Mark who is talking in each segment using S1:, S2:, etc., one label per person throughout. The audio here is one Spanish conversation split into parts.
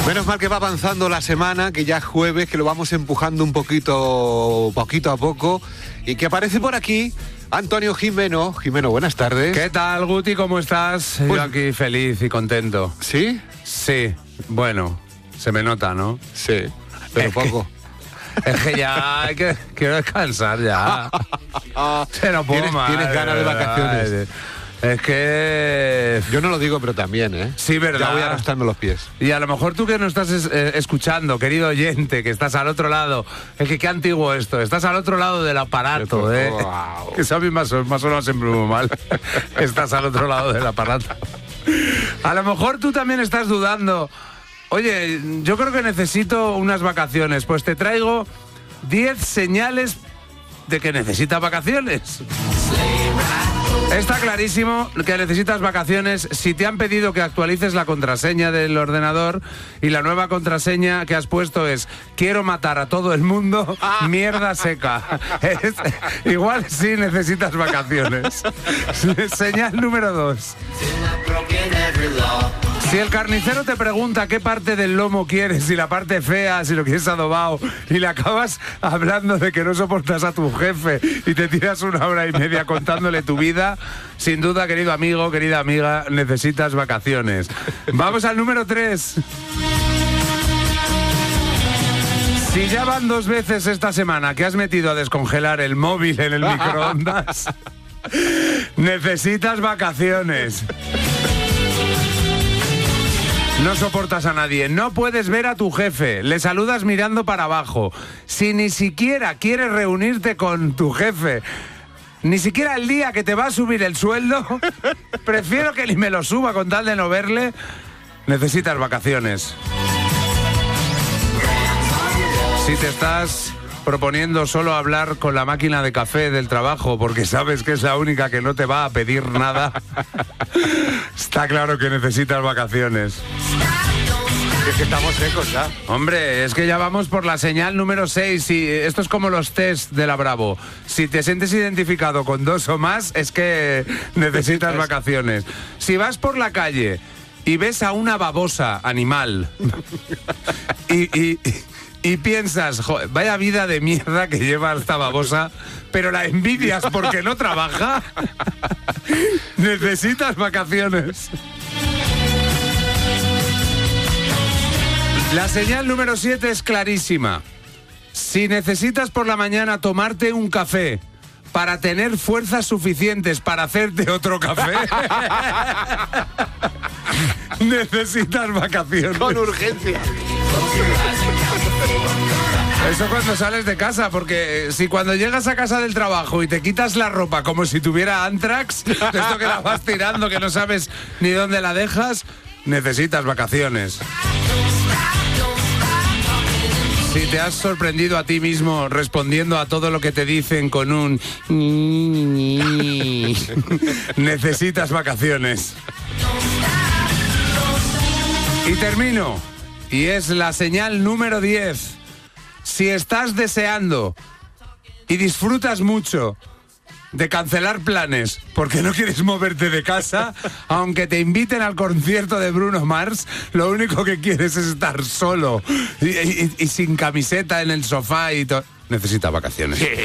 S1: Menos mal que va avanzando la semana, que ya es jueves, que lo vamos empujando un poquito a poco, y que aparece por aquí Antonio Gimeno. Gimeno, buenas tardes.
S2: ¿Qué tal, Guti? ¿Cómo estás?
S1: Pues,
S2: yo aquí feliz y contento.
S1: ¿Sí?
S2: Sí, bueno, se me nota, ¿no?
S1: Sí, pero poco.
S2: Es que ya quiero descansar ya. Se lo puedo más.
S1: ¿Tienes ganas de vacaciones?
S2: Es que...
S1: Yo no lo digo, pero también, ¿eh?
S2: Sí, ¿verdad?
S1: Ya voy arrastrando los pies.
S2: Y a lo mejor tú que no estás escuchando, querido oyente, que estás al otro lado, es que qué antiguo esto, estás al otro lado del aparato, ¿eh?
S1: Wow.
S2: Que eso a mí más o menos siempre muy mal. Estás al otro lado del aparato. A lo mejor tú también estás dudando. Oye, yo creo que necesito unas vacaciones. Pues te traigo 10 señales de que necesitas vacaciones. Está clarísimo que necesitas vacaciones si te han pedido que actualices la contraseña del ordenador y la nueva contraseña que has puesto es quiero matar a todo el mundo, mierda seca. Igual sí necesitas vacaciones. Señal número 2. Si el carnicero te pregunta qué parte del lomo quieres, si la parte fea, si lo quieres adobado, y le acabas hablando de que no soportas a tu jefe y te tiras 1 hora y media contándole tu vida, sin duda, querido amigo, querida amiga, necesitas vacaciones. Vamos al número 3. Si ya van 2 veces esta semana que has metido a descongelar el móvil en el microondas, necesitas vacaciones. No soportas a nadie, no puedes ver a tu jefe, le saludas mirando para abajo. Si ni siquiera quieres reunirte con tu jefe, ni siquiera el día que te va a subir el sueldo, prefiero que ni me lo suba con tal de no verle, necesitas vacaciones. Si te estás proponiendo solo hablar con la máquina de café del trabajo porque sabes que es la única que no te va a pedir nada, está claro que necesitas vacaciones.
S1: Es que estamos secos ya.
S2: Hombre, es que ya vamos por la señal número 6 y esto es como los test de la Bravo. Si te sientes identificado con 2 o más, es que necesitas vacaciones. Si vas por la calle y ves a una babosa animal y piensas, joder, vaya vida de mierda que lleva esta babosa, pero la envidias porque no trabaja, necesitas vacaciones. La señal número 7 es clarísima. Si necesitas por la mañana tomarte un café para tener fuerzas suficientes para hacerte otro café, necesitas vacaciones.
S1: Con urgencia.
S2: Eso cuando sales de casa, porque si cuando llegas a casa del trabajo y te quitas la ropa como si tuviera Antrax, de esto que la vas tirando, que no sabes ni dónde la dejas, necesitas vacaciones. Si te has sorprendido a ti mismo respondiendo a todo lo que te dicen con un necesitas vacaciones. Y termino. Y es la señal número 10. Si estás deseando y disfrutas mucho de cancelar planes porque no quieres moverte de casa, aunque te inviten al concierto de Bruno Mars, lo único que quieres es estar solo y sin camiseta en el sofá y todo. Necesitas vacaciones.
S1: Sí.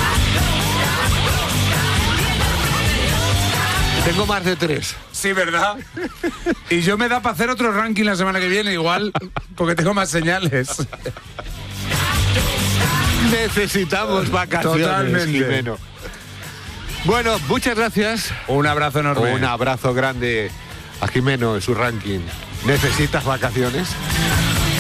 S1: Tengo más de 3.
S2: Sí, ¿verdad? Y yo me da para hacer otro ranking la semana que viene igual, porque tengo más señales.
S1: Necesitamos vacaciones.
S2: Totalmente.
S1: Jimeno. Bueno, muchas gracias.
S2: Un abrazo enorme.
S1: Un abrazo grande a Jimeno en su ranking. ¿Necesitas vacaciones?